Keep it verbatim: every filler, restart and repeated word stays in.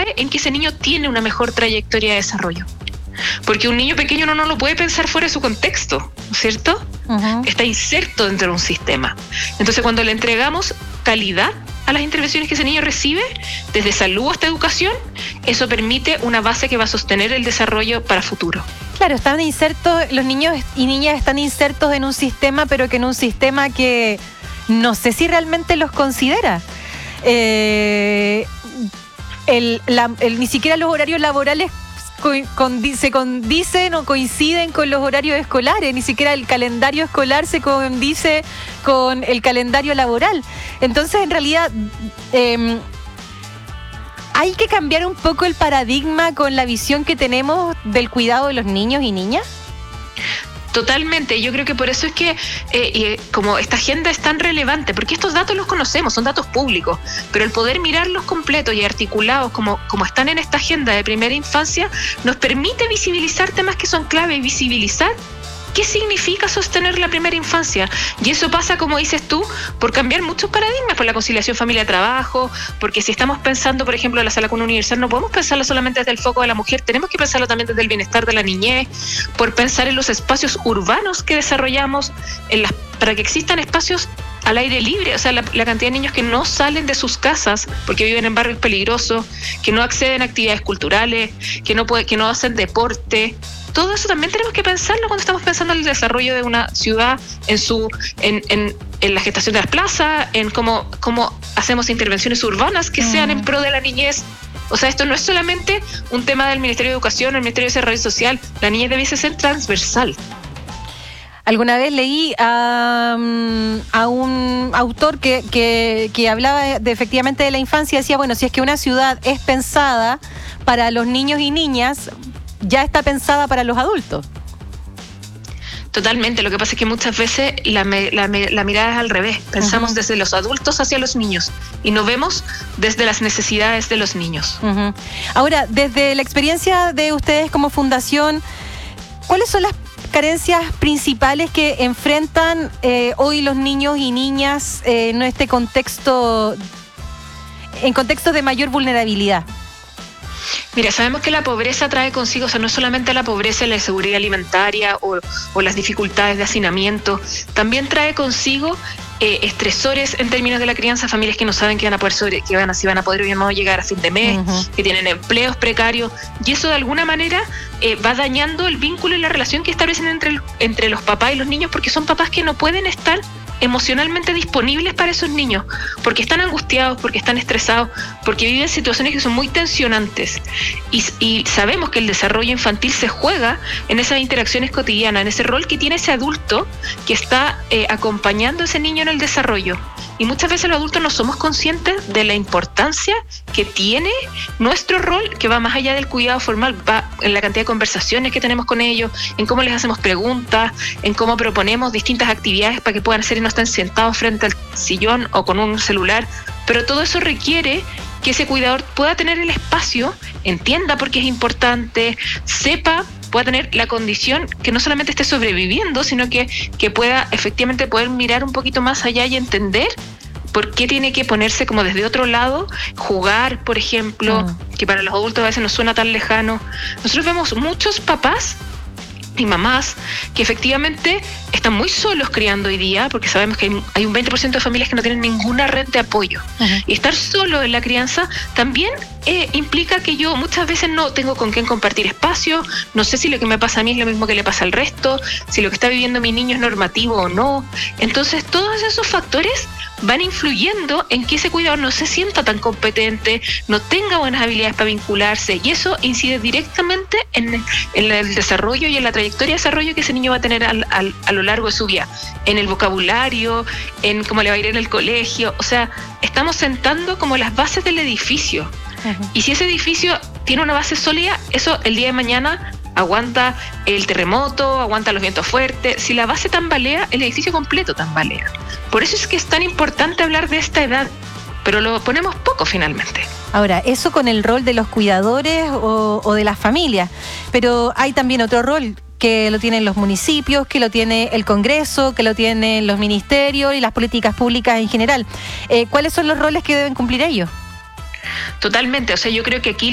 clave en que ese niño tiene una mejor trayectoria de desarrollo. Porque un niño pequeño uno no lo puede pensar fuera de su contexto, ¿no es cierto? Uh-huh. Está inserto dentro de un sistema. Entonces, cuando le entregamos calidad a las intervenciones que ese niño recibe, desde salud hasta educación, eso permite una base que va a sostener el desarrollo para futuro. Claro, están insertos, los niños y niñas están insertos en un sistema, pero que en un sistema que no sé si realmente los considera. Eh, el, la, el, ni siquiera los horarios laborales se condicen o coinciden con los horarios escolares, ni siquiera el calendario escolar se condice con el calendario laboral. Entonces, en realidad, eh, hay que cambiar un poco el paradigma con la visión que tenemos del cuidado de los niños y niñas. Totalmente, yo creo que por eso es que eh, eh, como esta agenda es tan relevante, porque estos datos los conocemos, son datos públicos, pero el poder mirarlos completos y articulados como, como están en esta agenda de primera infancia, nos permite visibilizar temas que son clave y visibilizar qué significa sostener la primera infancia. Y eso pasa, como dices tú, por cambiar muchos paradigmas, por la conciliación familia-trabajo, porque si estamos pensando, por ejemplo, en la sala común universal, no podemos pensarlo solamente desde el foco de la mujer, tenemos que pensarlo también desde el bienestar de la niñez, por pensar en los espacios urbanos que desarrollamos, en las, para que existan espacios al aire libre, o sea, la, la cantidad de niños que no salen de sus casas porque viven en barrios peligrosos, que no acceden a actividades culturales, que no, puede, que no hacen deporte. Todo eso también tenemos que pensarlo cuando estamos pensando en el desarrollo de una ciudad, en su, en, en, en la gestación de las plazas, en cómo, cómo hacemos intervenciones urbanas que mm. sean en pro de la niñez. O sea, esto no es solamente un tema del Ministerio de Educación o el Ministerio de Desarrollo Social, la niñez debe ser transversal. Alguna vez leí a, a un autor que, que, que hablaba de, efectivamente de la infancia, decía, bueno, si es que una ciudad es pensada para los niños y niñas, ya está pensada para los adultos. Totalmente, lo que pasa es que muchas veces la, la, la mirada es al revés, pensamos uh-huh. desde los adultos hacia los niños y no vemos desde las necesidades de los niños. Uh-huh. Ahora, desde la experiencia de ustedes como fundación, ¿cuáles son las carencias principales que enfrentan eh, hoy los niños y niñas eh, en este contexto, en contextos de mayor vulnerabilidad? Mira, sabemos que la pobreza trae consigo, o sea, no solamente la pobreza en la inseguridad alimentaria o, o las dificultades de hacinamiento, también trae consigo eh, estresores en términos de la crianza, familias que no saben que van a poder sobre, que van a, si van a poder o no llegar a fin de mes, uh-huh. que tienen empleos precarios, y eso de alguna manera eh, va dañando el vínculo y la relación que establecen entre, entre los papás y los niños, porque son papás que no pueden estar emocionalmente disponibles para esos niños, porque están angustiados, porque están estresados, porque viven situaciones que son muy tensionantes. Y, y sabemos que el desarrollo infantil se juega en esas interacciones cotidianas, en ese rol que tiene ese adulto que está eh, acompañando a ese niño en el desarrollo. Y muchas veces los adultos no somos conscientes de la importancia que tiene nuestro rol, que va más allá del cuidado formal, va en la cantidad de conversaciones que tenemos con ellos, en cómo les hacemos preguntas, en cómo proponemos distintas actividades para que puedan hacer y no estén sentados frente al sillón o con un celular. Pero todo eso requiere que ese cuidador pueda tener el espacio, entienda por qué es importante, sepa, pueda tener la condición que no solamente esté sobreviviendo, sino que, que pueda efectivamente poder mirar un poquito más allá y entender por qué tiene que ponerse como desde otro lado, jugar, por ejemplo, uh-huh. que para los adultos a veces nos suena tan lejano. Nosotros vemos muchos papás y mamás que efectivamente están muy solos criando hoy día, porque sabemos que hay, hay un veinte por ciento de familias que no tienen ninguna red de apoyo. Uh-huh. Y estar solo en la crianza también eh, implica que yo muchas veces no tengo con quién compartir espacio, no sé si lo que me pasa a mí es lo mismo que le pasa al resto, si lo que está viviendo mi niño es normativo o no. Entonces todos esos factores van influyendo en que ese cuidador no se sienta tan competente, no tenga buenas habilidades para vincularse, y eso incide directamente en, en el desarrollo y en la trayectoria de desarrollo que ese niño va a tener al, al, a lo largo de su vida, en el vocabulario, en cómo le va a ir en el colegio. O sea, estamos sentando como las bases del edificio. Uh-huh. Y si ese edificio tiene una base sólida, eso el día de mañana aguanta el terremoto, aguanta los vientos fuertes. Si la base tambalea, el edificio completo tambalea. Por eso es que es tan importante hablar de esta edad, pero lo ponemos poco finalmente. Ahora, eso con el rol de los cuidadores o, o de las familias, pero hay también otro rol que lo tienen los municipios, que lo tiene el Congreso, que lo tienen los ministerios y las políticas públicas en general. Eh, ¿Cuáles son los roles que deben cumplir ellos? Totalmente, o sea, yo creo que aquí